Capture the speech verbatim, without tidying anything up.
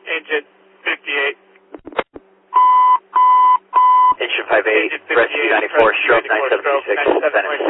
Engine fifty-eight. Engine five eight, rescue ninety-four, stroke nine seven two six, Venice.